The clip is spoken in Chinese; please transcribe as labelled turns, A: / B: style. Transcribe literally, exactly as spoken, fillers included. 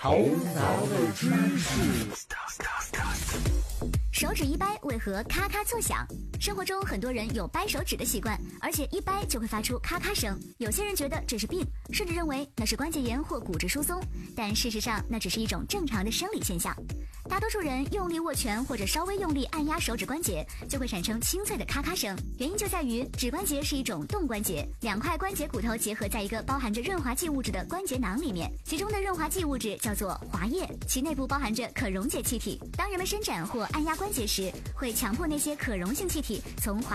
A: 头脑的知识。
B: 手指一掰为何咔咔作响？生活中很多人有掰手指的习惯，而且一掰就会发出咔咔声。有些人觉得这是病，甚至认为那是关节炎或骨质疏松，但事实上那只是一种正常的生理现象。大多数人用力握拳或者稍微用力按压手指关节，就会产生清脆的咔咔声。原因就在于指关节是一种动关节，两块关节骨头结合在一个包含着润滑剂物质的关节囊里面，其中的润滑剂物质叫做滑液，其内部包含着可溶解气体。当人们伸展或按压关节时，会强迫那些可溶性气体从滑